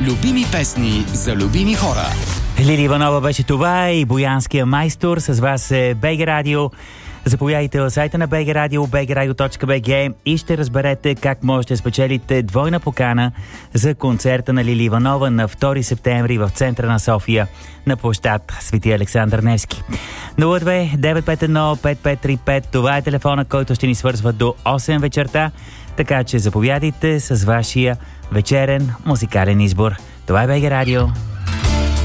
Любими песни за любими хора. Лили Иванова беше това и Боянския майстор. С вас е БГ Радио. Заповядайте в сайта на БГ Радио, bgradio.bg и ще разберете как можете да спечелите двойна покана за концерта на Лили Иванова на 2 септември в центъра на София на площад Свети Александър Невски. 02-951-5535. Това е телефона, който ще ни свързва до 8 вечерта, така че заповядайте с вашия вечерен музикален избор. Това е БГ Радио.